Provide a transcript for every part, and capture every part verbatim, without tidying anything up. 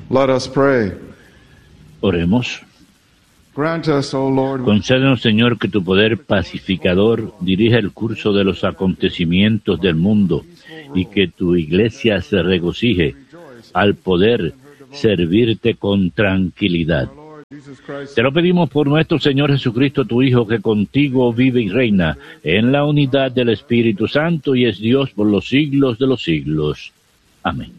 Let us pray. Oremos. Grant us, O Lord, Concédenos, Señor, que tu poder pacificador dirija el curso de los acontecimientos del mundo y que tu iglesia se regocije al poder servirte con tranquilidad. Te lo pedimos por nuestro Señor Jesucristo, tu Hijo, que contigo vive y reina en la unidad del Espíritu Santo y es Dios por los siglos de los siglos. Amén.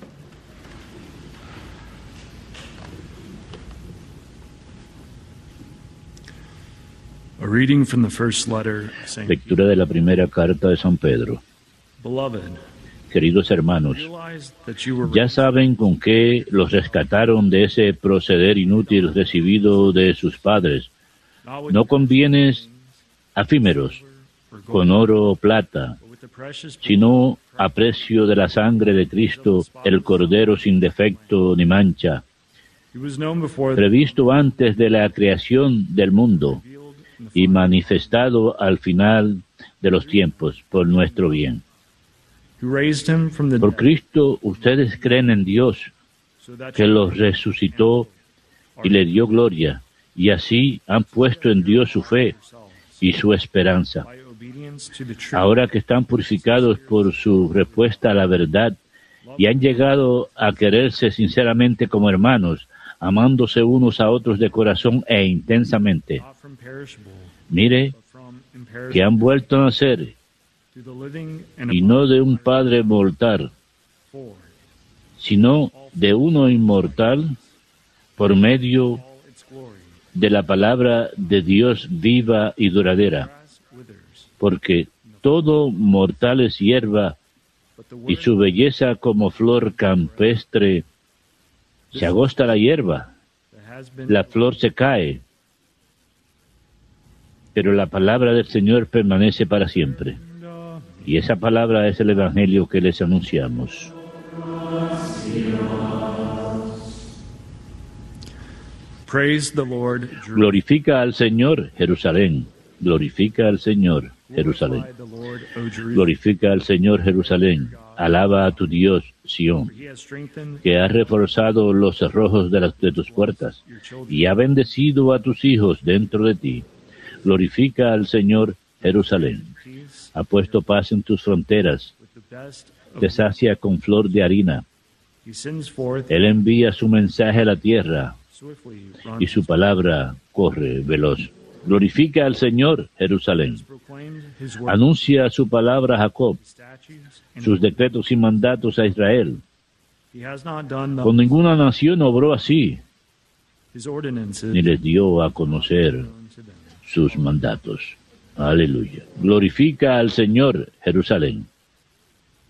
A reading from the first letter of Saint Lectura de la primera carta de San Pedro. Beloved, Queridos hermanos, realize that you were ya saben con qué los rescataron de ese proceder inútil recibido de sus padres, not with no con bienes efímeros, or gold, con oro o plata, but with the precious blood sino a precio de la sangre de Cristo, el Cordero sin defecto ni mancha, who was known before the previsto antes de la creación del mundo revealed in the y form, manifestado al final de los tiempos por nuestro bien. who raised him from the Por dead, Cristo ustedes creen en Dios, so that que you los resucitó y le dio gloria, y así han puesto en Dios su fe y su esperanza. by obedience to the truth, Ahora que están purificados por su respuesta a la verdad y han llegado a quererse sinceramente como hermanos, amándose unos a otros de corazón e intensamente. not from perishable, Mire but from que imperishable, han vuelto a nacer, to the living and y no de un Padre mortal, for sino de uno inmortal, por medio all its glory. de la palabra de Dios viva y duradera, Grass withers, porque todo mortal es hierba, but the y word su belleza como flor campestre. Se agosta la hierba, that has been la flor se cae, pero la palabra del Señor permanece para siempre. Y esa palabra es el Evangelio que les anunciamos. Praise the Lord, Jerusalem. Glorifica al Señor, Jerusalén. Glorifica al Señor, Jerusalén. Glorify the Lord, O Jerusalem. Glorifica al Señor, Jerusalén. Alaba a tu Dios, Sión, For he has strengthened que ha reforzado los cerrojos de, las, de tus puertas your children. y ha bendecido a tus hijos dentro de ti. Glorifica al Señor, Jerusalén. Peace Ha puesto paz en tus fronteras, with the best of te sacia con flor de harina. He sends forth Él envía su mensaje a la tierra swiftly runs y su palabra corre veloz. Glorifica al Señor, Jerusalén. proclaimed his word, Anuncia su palabra a Jacob, statutes, and sus decretos y mandatos a Israel. he has not done the, Con ninguna nación obró así, his ordinances ni les dio a conocer known to them. sus mandatos. Aleluya. Glorifica al Señor, Jerusalén.